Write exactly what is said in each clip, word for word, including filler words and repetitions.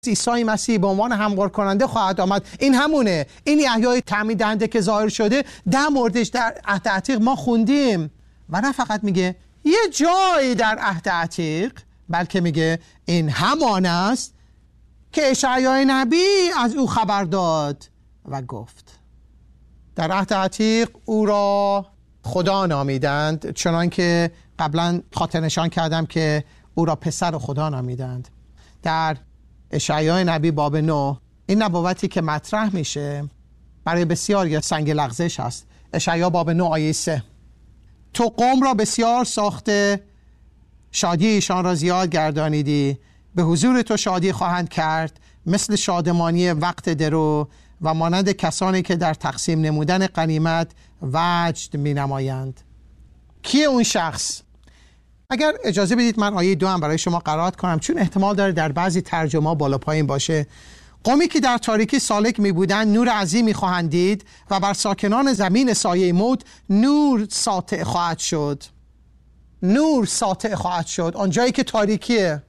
عیسی مسیح به عنوان هموار کننده خواهد آمد. این همونه، این یحیای تعمید دهنده که ظاهر شده در موردش در عهد عتیق ما خوندیم. و نه فقط میگه یه جایی در عهد عتیق، بلکه میگه این همان است که اشعیا نبی از او خبر داد و گفت. در عهد عتیق او را خدا نامیدند، چنان که قبلا خاطر نشان کردم که او را پسر خدا نامیدند. در اشعیا نبی باب نو این نبوتی که مطرح میشه برای بسیار یا سنگ لغزش هست. اشعیا باب نو آیه سه: تو قوم را بسیار ساخته، شادی ایشان را زیاد گردانیدی، به حضور تو شادی خواهند کرد مثل شادمانی وقت درو و مانند کسانی که در تقسیم نمودن غنیمت وجد می نمایند. کیه اون شخص؟ اگر اجازه بدید من آیه دو هم برای شما قرائت کنم، چون احتمال داره در بعضی ترجمه بالا پایین باشه. قومی که در تاریکی سالک می بودند نور عظیمی خواهند دید و بر ساکنان زمین سایه موت نور ساطع خواهد شد. نور ساطع خواهد شد. آن جایی که تاریکیه.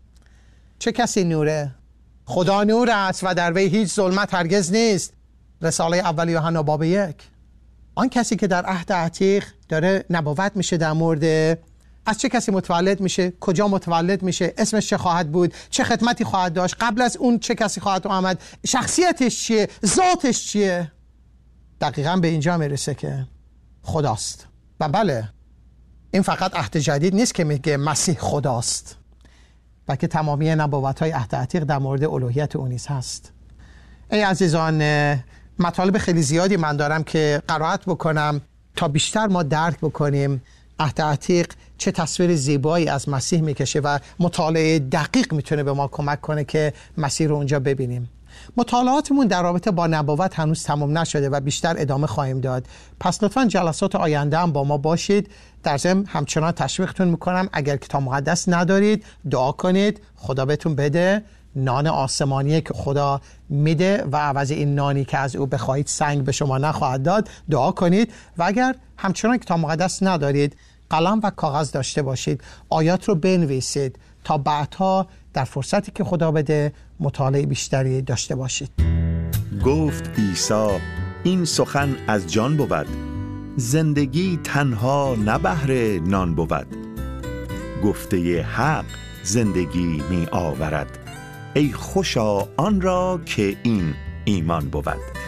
چه کسی نوره؟ خدا نور است و در وی هیچ ظلمت هرگز نیست. رساله اول یوحنا باب یک. آن کسی که در عهد عتیق داره نبوت میشه در مورد از چه کسی متولد میشه، کجا متولد میشه، اسمش چه خواهد بود، چه خدمتی خواهد داشت، قبل از اون چه کسی خواهد آمد، شخصیتش چیه، ذاتش چیه، دقیقاً به اینجا میرسه که خداست. و بله، این فقط عهد جدید نیست که میگه مسیح خداست، بلکه تمامی نبوت‌های عهد عتیق در مورد الوهیت او نیز هست. ای عزیزان، مطالب خیلی زیادی من دارم که قرائت بکنم تا بیشتر ما درک بکنیم عهد عتیق چه تصویر زیبایی از مسیح میکشه و مطالعه دقیق میتونه به ما کمک کنه که مسیح رو اونجا ببینیم. مطالعاتمون در رابطه با نبوت هنوز تمام نشده و بیشتر ادامه خواهیم داد، پس لطفاً جلسات آینده هم با ما باشید. در ضمن همچنان تشویقتون میکنم اگر کتاب مقدس ندارید دعا کنید خدا بهتون بده. نان آسمانیه که خدا میده و عوض این نانی که از او بخواهید سنگ به شما نخواهد داد. دعا کنید. و اگر همچنان کتاب مقدس ندارید قلم و کاغذ داشته باشید، آیات رو بنویسید تا بعدها در فرصتی که خدا بده مطالعه بیشتری داشته باشید. گفت عیسی این سخن از جان بود، زندگی تنها نه بهر نان بود. گفته حق زندگی می آورد، ای خوشا آن را که این ایمان بود.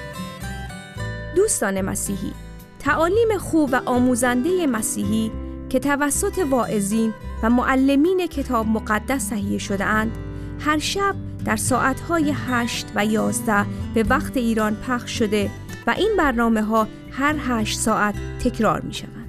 دوستان مسیحی، تعالیم خوب و آموزنده مسیحی که توسط واعظین و معلمین کتاب مقدس تهیه شده اند، هر شب در ساعتهای هشت و یازده به وقت ایران پخش شده و این برنامه ها هر هشت ساعت تکرار می شوند.